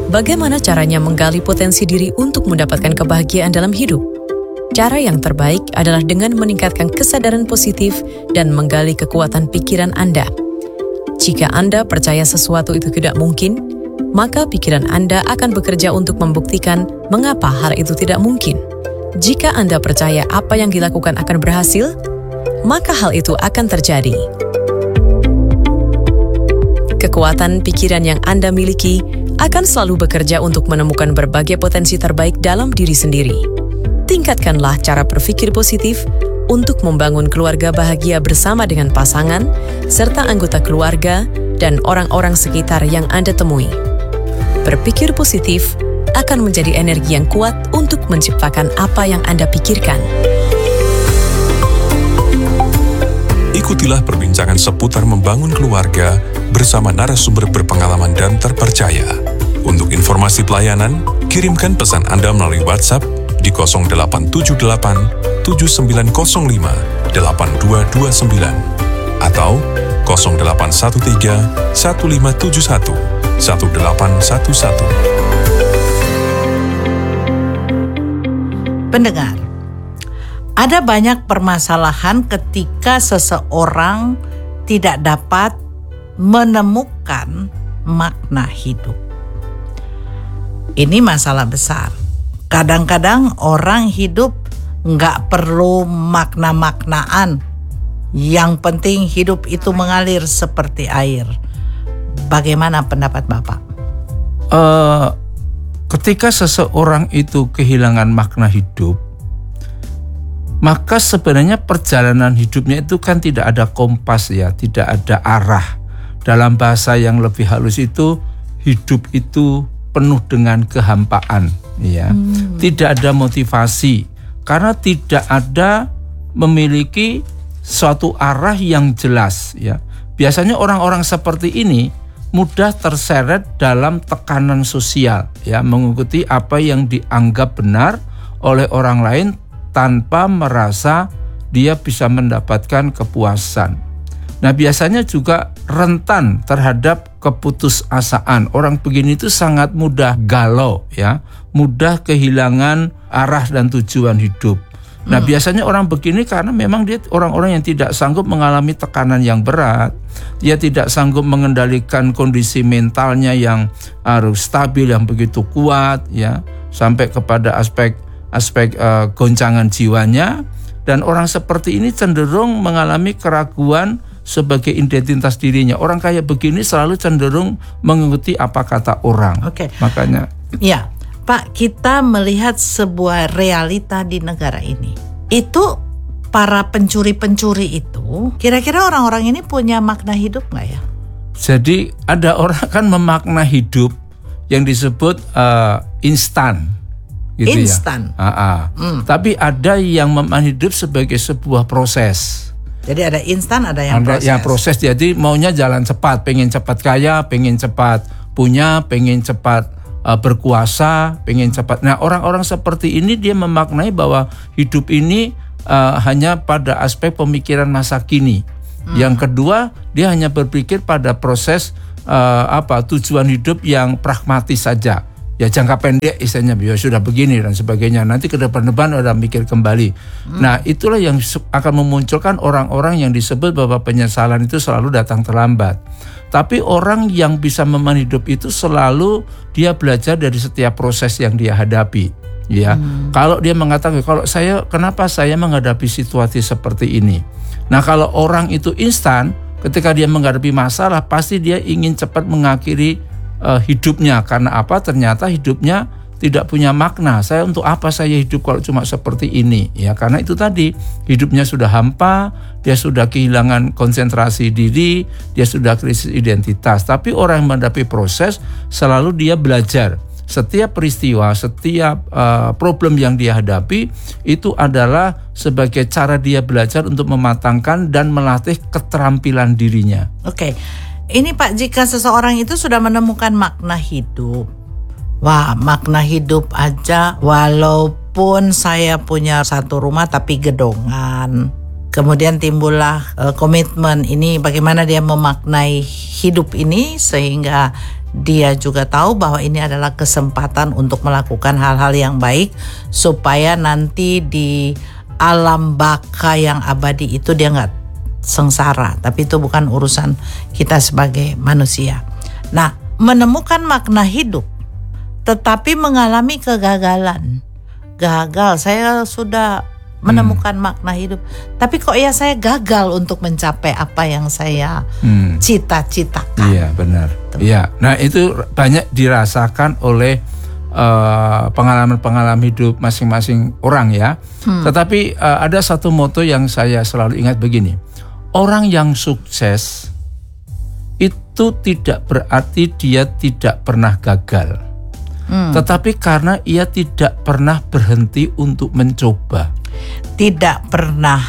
Bagaimana caranya menggali potensi diri untuk mendapatkan kebahagiaan dalam hidup? Cara yang terbaik adalah dengan meningkatkan kesadaran positif dan menggali kekuatan pikiran Anda. Jika Anda percaya sesuatu itu tidak mungkin, maka pikiran Anda akan bekerja untuk membuktikan mengapa hal itu tidak mungkin. Jika Anda percaya apa yang dilakukan akan berhasil, maka hal itu akan terjadi. Kekuatan pikiran yang Anda miliki akan selalu bekerja untuk menemukan berbagai potensi terbaik dalam diri sendiri. Tingkatkanlah cara berpikir positif untuk membangun keluarga bahagia bersama dengan pasangan, serta anggota keluarga dan orang-orang sekitar yang Anda temui. Berpikir positif akan menjadi energi yang kuat untuk menciptakan apa yang Anda pikirkan. Ikutilah perbincangan seputar membangun keluarga bersama narasumber berpengalaman dan terpercaya. Untuk informasi pelayanan, kirimkan pesan Anda melalui WhatsApp di 0878 7905 8229 atau 0813 1571 1811. Pendengar, ada banyak permasalahan ketika seseorang tidak dapat menemukan makna hidup. Ini masalah besar. Kadang-kadang orang hidup nggak perlu makna-maknaan. Yang penting hidup itu mengalir seperti air. Bagaimana pendapat Bapak? Ketika seseorang itu kehilangan makna hidup, maka sebenarnya perjalanan hidupnya itu kan tidak ada kompas ya, tidak ada arah. Dalam bahasa yang lebih halus itu, hidup itu penuh dengan kehampaan ya. Tidak ada motivasi karena tidak ada memiliki suatu arah yang jelas ya. Biasanya orang-orang seperti ini mudah terseret dalam tekanan sosial ya, mengikuti apa yang dianggap benar oleh orang lain tanpa merasa dia bisa mendapatkan kepuasan. Nah, biasanya juga rentan terhadap keputusasaan. Orang begini itu sangat mudah galau ya, mudah kehilangan arah dan tujuan hidup. Nah, biasanya orang begini karena memang dia orang-orang yang tidak sanggup mengalami tekanan yang berat. Dia tidak sanggup mengendalikan kondisi mentalnya yang harus stabil, yang begitu kuat ya, sampai kepada aspek goncangan jiwanya. Dan orang seperti ini cenderung mengalami keraguan sebagai identitas dirinya. Orang kayak begini selalu cenderung mengikuti apa kata orang. Oke. Makanya. Ya, Pak, kita melihat sebuah realita di negara ini. Itu para pencuri-pencuri itu, kira-kira orang-orang ini punya makna hidup nggak ya? Jadi ada orang kan memakna hidup yang disebut instan. Gitu instan. Ya. Tapi ada yang memakna hidup sebagai sebuah proses. Jadi ada instan, ada yang proses. Ya proses, jadi maunya jalan cepat, pengen cepat kaya, pengen cepat punya, pengen cepat berkuasa, pengen cepat. Nah, orang-orang seperti ini dia memaknai bahwa hidup ini hanya pada aspek pemikiran masa kini. Yang kedua, dia hanya berpikir pada proses tujuan hidup yang pragmatis saja. Ya jangka pendek istilahnya, ya sudah begini dan sebagainya. Nanti ke depan-depan ada mikir kembali. Nah, itulah yang akan memunculkan orang-orang yang disebut bahwa penyesalan itu selalu datang terlambat. Tapi orang yang bisa memahami hidup itu selalu dia belajar dari setiap proses yang dia hadapi. Ya, kalau dia mengatakan kenapa saya menghadapi situasi seperti ini. Nah, kalau orang itu instan, ketika dia menghadapi masalah pasti dia ingin cepat mengakhiri hidupnya. Karena apa? Ternyata hidupnya tidak punya makna. Saya untuk apa saya hidup kalau cuma seperti ini? Ya, karena itu tadi hidupnya sudah hampa, dia sudah kehilangan konsentrasi diri, dia sudah krisis identitas. Tapi orang yang menghadapi proses selalu dia belajar. Setiap peristiwa, setiap problem yang dia hadapi itu adalah sebagai cara dia belajar untuk mematangkan dan melatih keterampilan dirinya. Oke. Ini Pak, jika seseorang itu sudah menemukan makna hidup, wah, makna hidup aja walaupun saya punya satu rumah tapi gedongan. Kemudian timbullah komitmen ini bagaimana dia memaknai hidup ini sehingga Dia juga tahu bahwa ini adalah kesempatan untuk melakukan hal-hal yang baik supaya nanti di alam baka yang abadi itu dia nggak sengsara. Tapi itu bukan urusan kita sebagai manusia. Nah, menemukan makna hidup tetapi mengalami kegagalan. Gagal, saya sudah menemukan makna hidup, tapi kok ya saya gagal untuk mencapai apa yang saya cita-citakan. Iya, benar. Iya. Nah, itu banyak dirasakan oleh pengalaman-pengalaman hidup masing-masing orang ya. Tetapi ada satu moto yang saya selalu ingat begini. Orang yang sukses itu tidak berarti dia tidak pernah gagal. Tetapi karena ia tidak pernah berhenti untuk mencoba. Tidak pernah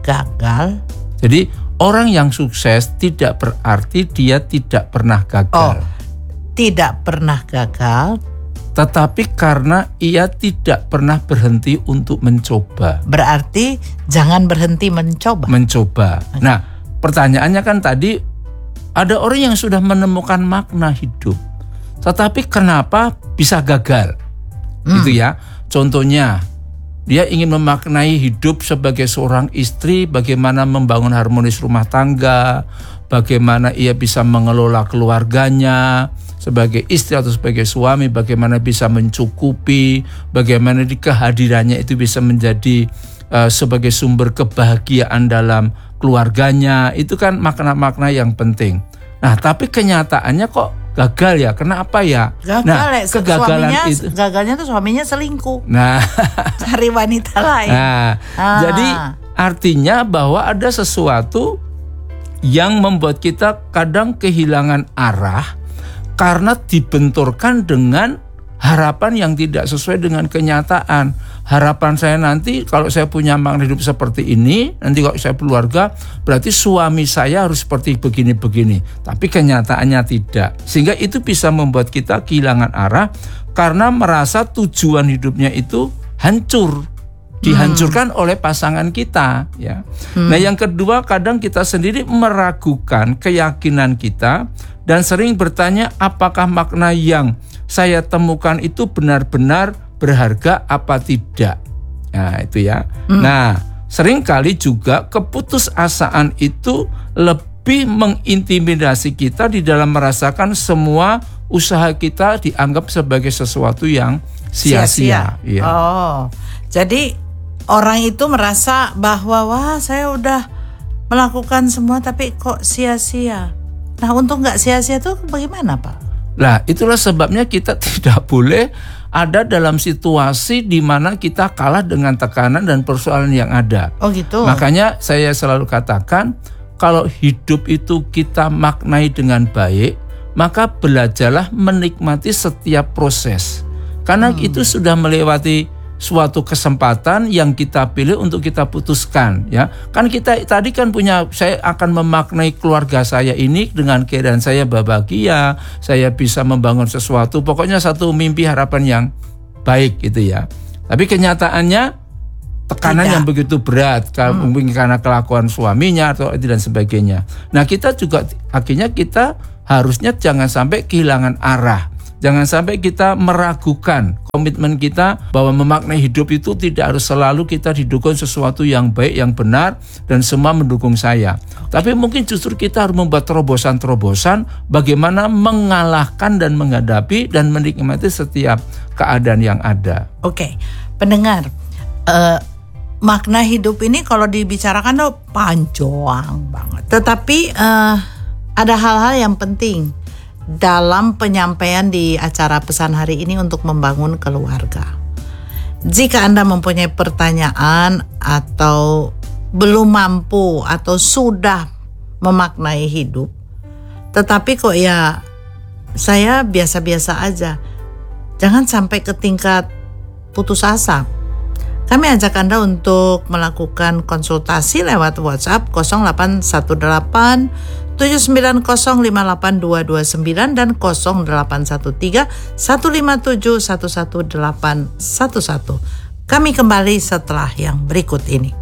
gagal. Jadi orang yang sukses tidak berarti dia tidak pernah gagal. Tidak pernah gagal. Tetapi karena ia tidak pernah berhenti untuk mencoba. Berarti jangan berhenti mencoba. Okay. Nah, pertanyaannya kan tadi ada orang yang sudah menemukan makna hidup. Tetapi kenapa bisa gagal? Gitu ya. Contohnya, dia ingin memaknai hidup sebagai seorang istri, bagaimana membangun harmonis rumah tangga, bagaimana ia bisa mengelola keluarganya, sebagai istri atau sebagai suami, bagaimana bisa mencukupi, bagaimana di kehadirannya itu bisa menjadi sebagai sumber kebahagiaan dalam keluarganya. Itu kan makna-makna yang penting. Nah, tapi kenyataannya kok gagal ya? Kenapa ya? Kegagalan itu gagalnya tuh suaminya selingkuh. Nah, cari wanita lain. Jadi artinya bahwa ada sesuatu yang membuat kita kadang kehilangan arah karena dibenturkan dengan harapan yang tidak sesuai dengan kenyataan. Harapan saya nanti kalau saya punya makna hidup seperti ini, nanti kalau saya keluarga, berarti suami saya harus seperti begini-begini. Tapi kenyataannya tidak. Sehingga itu bisa membuat kita kehilangan arah karena merasa tujuan hidupnya itu hancur. Dihancurkan oleh pasangan kita. Ya. Nah, yang kedua, kadang kita sendiri meragukan keyakinan kita dan sering bertanya apakah makna yang saya temukan itu benar-benar berharga apa tidak. Nah, itu ya. Nah, seringkali juga keputusasaan itu lebih mengintimidasi kita di dalam merasakan semua usaha kita dianggap sebagai sesuatu yang sia-sia. Ya. Jadi orang itu merasa bahwa wah, saya udah melakukan semua tapi kok sia-sia. Nah, untuk nggak sia-sia itu bagaimana, Pak? Nah, itulah sebabnya kita tidak boleh ada dalam situasi di mana kita kalah dengan tekanan dan persoalan yang ada. Oh gitu. Makanya saya selalu katakan, kalau hidup itu kita maknai dengan baik, maka belajarlah menikmati setiap proses. Karena itu sudah melewati suatu kesempatan yang kita pilih untuk kita putuskan, ya. Kan kita tadi kan punya, saya akan memaknai keluarga saya ini dengan keadaan saya bahagia, saya bisa membangun sesuatu, pokoknya satu mimpi harapan yang baik gitu ya. Tapi kenyataannya tekanan yang begitu berat, mungkin karena kelakuan suaminya atau dan sebagainya. Nah, kita juga akhirnya kita harusnya jangan sampai kehilangan arah. Jangan sampai kita meragukan komitmen kita bahwa memaknai hidup itu tidak harus selalu kita didukung sesuatu yang baik, yang benar, dan semua mendukung saya. Tapi mungkin justru kita harus membuat terobosan-terobosan bagaimana mengalahkan dan menghadapi dan menikmati setiap keadaan yang ada. Oke, pendengar, makna hidup ini kalau dibicarakan tuh panjang banget. Tetapi ada hal-hal yang penting dalam penyampaian di acara pesan hari ini untuk membangun keluarga. Jika Anda mempunyai pertanyaan atau belum mampu atau sudah memaknai hidup, tetapi kok ya saya biasa-biasa aja, jangan sampai ke tingkat putus asa. Kami ajak Anda untuk melakukan konsultasi lewat WhatsApp 0818 790582229 dan 0813-157-11811. Kami kembali setelah yang berikut ini.